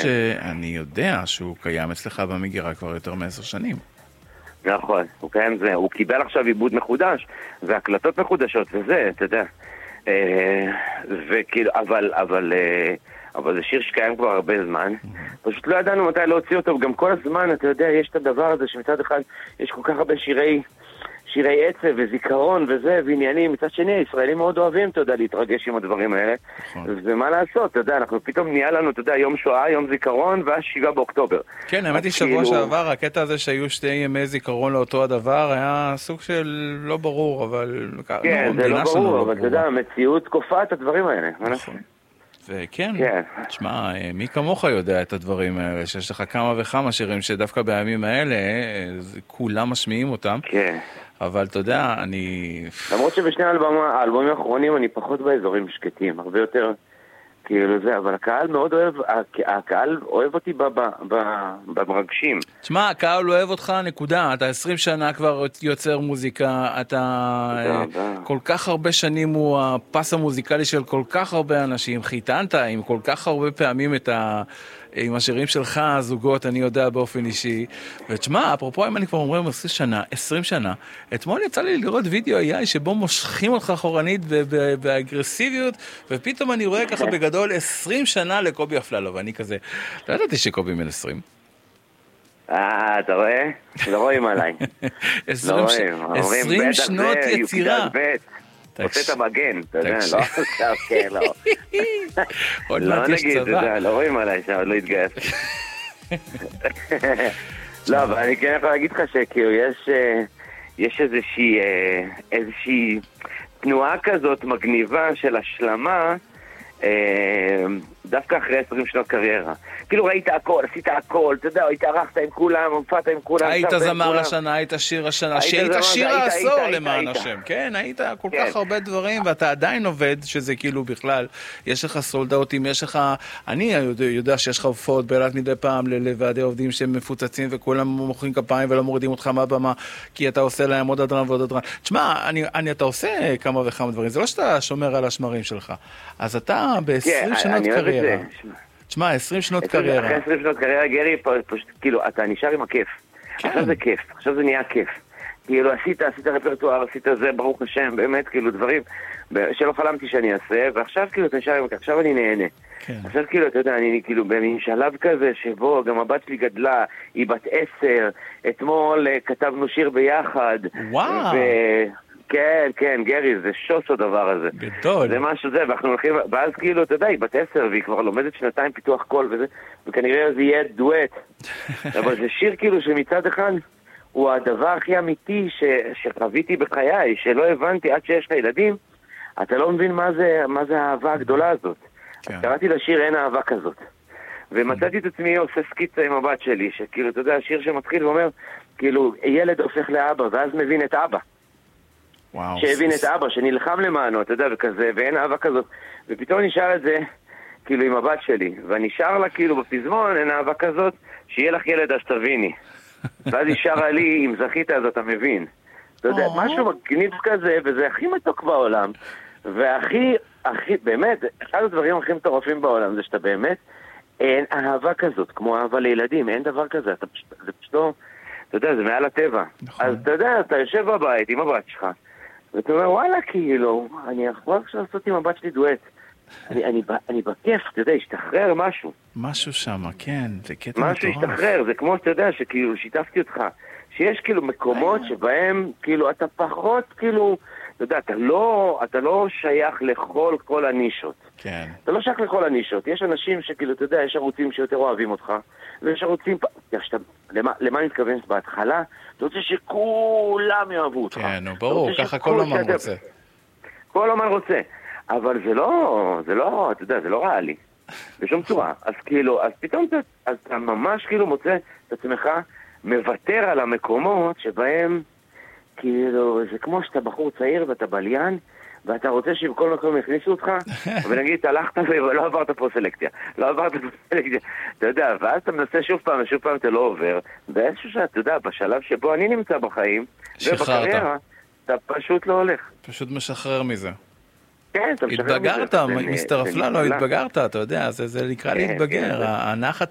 שאני יודע שהוא קיים אצלך במגירה כבר יותר מ10 שנים. נכון, הוא קיבל עכשיו עיבוד מחודש, והקלטות מחודשות, וזה, אתה יודע. וכאילו, אבל זה שיר שקיים כבר הרבה זמן. פשוט לא ידענו מתי להוציא אותו, וגם כל הזמן, אתה יודע, יש את הדבר הזה שמצד אחד יש כל כך הרבה שירי עצב וזיכרון וזה, ועניינים. מצד שני, הישראלים מאוד אוהבים, אתה יודע, להתרגש עם הדברים האלה. ומה לעשות, אתה יודע, אנחנו פתאום נהיה לנו, אתה יודע, יום שואה, יום זיכרון, ואז 7 באוקטובר. כן, האמת היא שבוע שעבר, הקטע הזה שהיו 2 ימי זיכרון לאותו הדבר, היה סוג של לא ברור, אבל... כן, זה לא ברור, אבל אתה יודע, המציאות קופה את הדברים האלה. נכון. וכן, תשמע, מי כמוך יודע את הדברים האלה, שיש לך כמה וכמה שירים שדווקא בימים האלה, כולם משמיעים אותם. כן. אבל אתה יודע, אני... למרות שבשני האלבומים האחרונים אני פחות באזורים שקטים, הרבה יותר כאילו זה, אבל הקהל מאוד אוהב, הקהל אוהב אותי במרגשים. תשמע, הקהל אוהב אותך, נקודה. אתה 20 שנה כבר יוצר מוזיקה, אתה כל כך הרבה שנים הוא הפס המוזיקלי של כל כך הרבה אנשים, חיתנת עם כל כך הרבה פעמים עם השירים שלך, הזוגות, אני יודע באופן אישי. ותשמע, אפרופו, אם אני כבר אומר 20 שנה, אתמול יצא לי לראות וידאו AI שבו מושכים אותך אחורנית באגרסיביות, ופתאום אני רואה ככה בגדול 20 שנה לקובי אפללו, ואני כזה, לא ידעתי שקובי בן 20. אתה רואה? לא רואים עליי. 20 שנות יצירה. עושה את המגן, אתה יודע, לא? לא נגיד, לא רואים עליי שם, לא התגייס. לא, אבל אני כן יכול להגיד לך שכאילו יש איזושהי תנועה כזאת מגניבה של השלמה, דווקא אחרי 20 שנות קריירה. כאילו ראית הכל, עשית הכל, אתה יודע, התארחת עם כולם, הופעת עם כולם. היית זמר השנה, היית שיר השנה, שהיית שיר העשור למען השם. כן, היית כל כך הרבה דברים, ואתה עדיין עובד, שזה כאילו בכלל, יש לך סולדאוטים, יש לך, אני יודע שיש לך הופעות באילת מדי פעם לוועדי עובדים שהם מפוצצים, וכולם מוחאים כפיים ולא מורידים אותך מהבמה, כי אתה עושה להם עוד אדרן ועוד אדרן. תשמע, אתה עושה כמה וכמה דברים, זה לא שאתה שומר על השמרים שלך. אז אתה ב-20 שנות קריירה. תשמע, 20 שנות קריירה. אחרי 20 שנות קריירה, גרי, פשוט, כאילו, אתה נשאר עם הכיף. עכשיו זה כיף, עכשיו זה נהיה כיף. כאילו, עשית רפרטואר, עשית זה, ברוך השם, באמת, כאילו, דברים שלא חלמתי שאני אעשה, ועכשיו, כאילו, אתה נשאר עם הכיף, עכשיו אני נהנה. עכשיו, כאילו, אתה יודע, אני, כאילו, במין שלב כזה, שבו גם הבת שלי גדלה, היא בת 10, אתמול כתבנו שיר ביחד. וואו. כן, גרי, זה שוס הדבר הזה. גדול. זה משהו זה, ואנחנו הולכים, ואז כאילו, אתה יודע, היא בת 10, והיא כבר לומדת 2 פיתוח קול וזה, וכנראה זה יהיה דואט. אבל זה שיר כאילו שמצד אחד, הוא הדבר הכי אמיתי שחוויתי בחיי, שלא הבנתי עד שיש לך ילדים, אתה לא מבין מה זה האהבה הגדולה הזאת. אז קראתי לשיר אין אהבה כזאת. ומצאתי את עצמי עושה סקיצה עם הבת שלי, שכאילו, אתה יודע, השיר שמתחיל ואומר, כאילו, ילד הופך לאבא, ואז מבין את אבא. שהבין את אבא, שנלחם למענו, אתה יודע, וכזה, ואין אהבה כזאת. ופתאום נשאר את זה, כאילו, עם הבת שלי. ונשאר לה, כאילו, בפזמון, אין אהבה כזאת, שיהיה לך ילד, אז תביני. ואז נשארה לי, אם זכית, אז אתה מבין. אתה יודע, משהו מגניב כזה, וזה הכי מתוק בעולם. והכי, באמת, אחד הדברים הכי מטורפים בעולם, זה שאתה באמת, אין אהבה כזאת, כמו אהבה לילדים, אין דבר כזה. זה פשוט לא, אתה יודע, זה מעל הטבע. אז אתה יודע, אתה יושב בבית עם הבת שלך, ואתה אומר, וואלה, כאילו, אני יכול עכשיו לעשות עם הבת שלי דואט. אני בכיף, אתה יודע, השתחרר משהו. משהו שם, כן, זה קטע מטורף. משהו השתחרר, זה כמו שאתה יודע, שכאילו, שיתפתי אותך, שיש כאילו מקומות שבהם, כאילו, אתה פחות, כאילו, אתה יודע, אתה לא שייך לכל כל הנישות. כן. אתה לא שייך לכל הנישות. יש אנשים שכאילו, אתה יודע, יש ערוצים שיותר אוהבים אותך, ויש ערוצים, למה אני מתכוון בהתחלה? אתה רוצה שכולם יאהבו אותך. כן, ברור, ככה כל אומן רוצה. כל אומן רוצה. אבל זה לא, אתה יודע, זה לא ריאלי. בשום צורה. אז כאילו, אז פתאום אתה ממש כאילו מוצא את עצמך מוותר על המקומות שבהם, כאילו, זה כמו שאתה בחור צעיר ואתה בליין, ואתה רוצה שבכל מקום יכניסו אותך, ונגיד, הלכת ולא עברת פה סלקציה. אתה יודע, ואז אתה מנסה שוב פעם אתה לא עובר, ואיזשהו שאתה יודע, בשלב שבו אני נמצא בחיים, ובקריירה, אתה פשוט לא הולך. פשוט משחרר מזה. כן, אתה משחרר מזה. התבגרת, מיסטר אפללו, התבגרת, אתה יודע, זה נקרא להתבגר. הנחת